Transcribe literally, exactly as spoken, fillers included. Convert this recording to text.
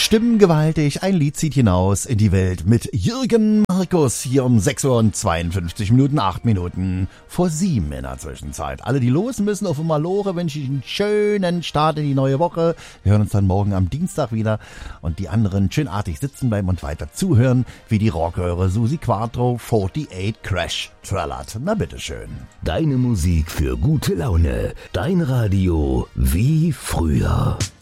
Stimmen gewaltig, ein Lied zieht hinaus in die Welt mit Jürgen Markus hier um sechs Uhr und zweiundfünfzig Minuten, acht Minuten vor sieben in der Zwischenzeit. Alle, die los müssen auf dem Malore, wünsche ich einen schönen Start in die neue Woche. Wir hören uns dann morgen am Dienstag wieder und die anderen schönartig sitzen bleiben und weiter zuhören, wie die Rockhörer Susi Quattro achtundvierzig Crash trällert. Na bitteschön. Deine Musik für gute Laune. Dein Radio wie früher.